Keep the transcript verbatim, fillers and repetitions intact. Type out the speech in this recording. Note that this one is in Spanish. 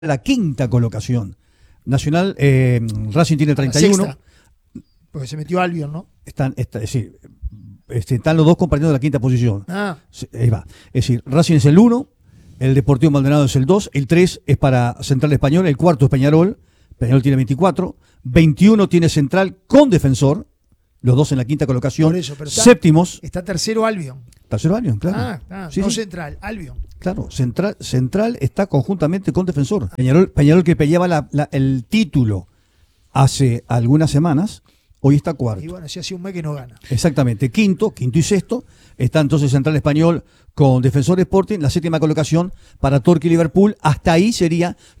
la quinta colocación. Nacional, eh, Racing tiene treinta y uno. La sexta, porque se metió Albion, ¿no? Están, está, es decir, este, están los dos compartiendo la quinta posición. Ah. Ahí va. Es decir, Racing es el uno, el Deportivo Maldonado es el dos, el tres es para Central Español, el cuarto es Peñarol, Peñarol tiene veinticuatro, veintiuno tiene Central con Defensor, los dos en la quinta colocación, Por eso, pero está, séptimos. Está tercero Albion. Tercero Albion, claro. Ah, ah Sí, no sí. Central, Albion. Claro, Central, Central está conjuntamente con Defensor. Peñarol, Peñarol que peleaba la, la, el título hace algunas semanas, hoy está cuarto. Y bueno, si hace un mes que no gana. Exactamente, quinto, quinto y sexto. Está entonces Central Español con Defensor Sporting, la séptima colocación para Torque y Liverpool. Hasta ahí sería